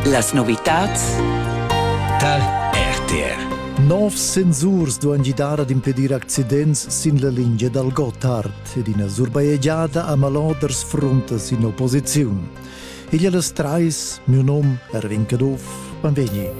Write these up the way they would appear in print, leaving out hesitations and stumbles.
Las novitats dal RTR. 9 censurs duan gidare ad impedir accidents sin la linea dal Gotthard ed ina surbaiegiada a maloders frontes in opposiziun. Iglia las trais, mio nom Erwin Caduf, banvegni.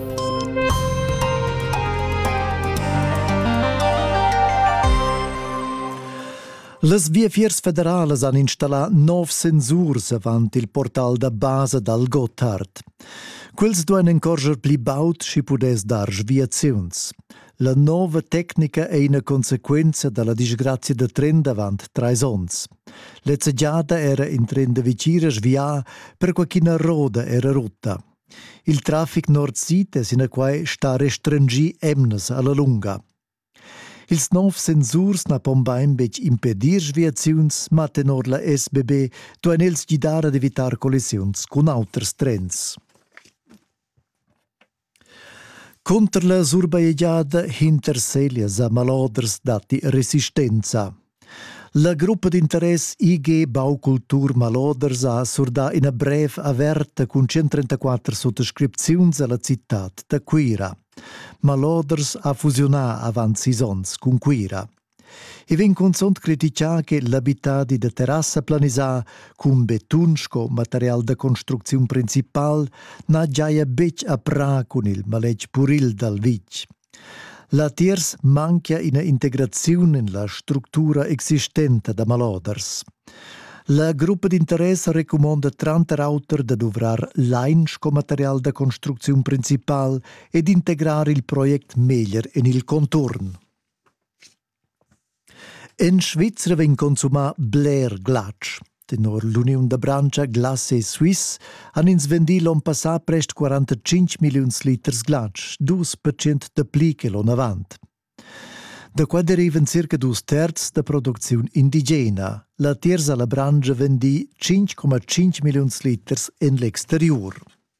Las viefiers federales han installat 9 censurs avant il portal da base dal Gotthard. Quels duan encorger pli baut schi pudes dar sviaziuns. La nova tecnica è una consequenza dalla disgrazia de tren davant 3 ons. L'ezzagiada era in tren de vicira svia per qualchina roda era rotta. Il traffic nord-sud è sina quai sta restringi emnes alla lunga. Ils 9 censurs na pombain bec impedir sviaziuns, ma tenor la SBB duan els gidar ad evitar collisiuns cun auters trens. Contra la surbaiegiada hinter selias a maloders dati resistenza. La gruppa d'interess IG Baucultur Maloders ha surda in a brev averta cun 134 sottoscripziuns alla città da Quira. Maloders ha fusionà avant 6 ons cun Quira. E ven consont criticà che l'abitadi de terrassa planisà cun betunsco material de construcziun principal na giaia bec a pra cun il maleg puril dal vic. La tiers manca ina integrazione in la struttura existente da Maloders. La gruppa d'interesse recomanda 30 autor da dovrar l'ains co material da construcziun principal ed integrare il project meglier in il contorn. In Svizzera ven consumà Blair Glatsch. Tenor l'Union da Brancia Glace Suisse han ins vendi l'on passà prest 45 milions liters Glatsch, 2% de pli che l'on avant. Da qua derivan circa 2/3 da produziun indigena. La terza la Brancia vendi 5,5 milions liters in l'exterior.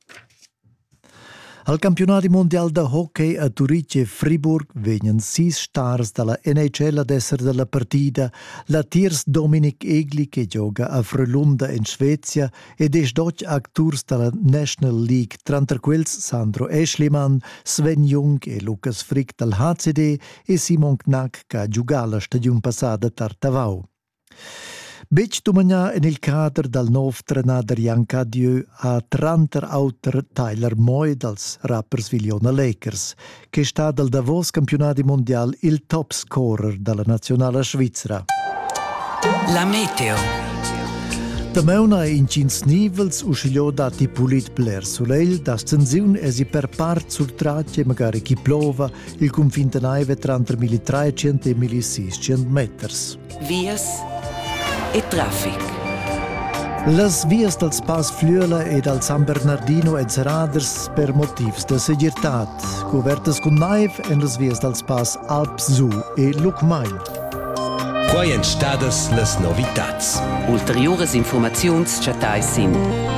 Al campionato mondiale da hockey a Zuriche e Fribourg vengono 6 stars dalla NHL ad essere della partita, la tiers Dominik Egli che gioca a Frölunda in Svezia ed è doc actors dalla National League, tra quels Sandro Eschlimann, Sven Jung e Lukas Frick dal HCD e Simon Knack che gioca la stagione passata a Tartavau. Bec domani nel cadre del nuovo trenader Jan Cadieux a 30 autor Tyler Moy dels rappers Viliona Lakers, che sta dal Davos campionati mondiali il top scorer della nazionale svizzera. La meteo. Da meuna in cins nivels uscilio dati pulit bler soleil, da stenziun esi per part sul tracce magari chi plova, il confin de naive tra 3.300 e 1.600 meters. Vias e traffic. Las vias del Spas Flüela e del San Bernardino ed Seraders per motivs de segirtat, covertes con naiv en las vias del Spas Alp Zoo e Lucmail. Quai en stadas las novitats. Ulteriores informaziuns chatais in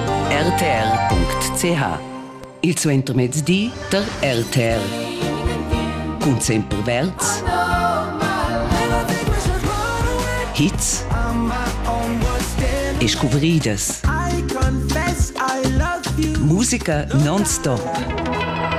rtr.ch. Il suo intermezdi der RTR. Cun sempre verts. Hits e scobridas. Musica non-stop.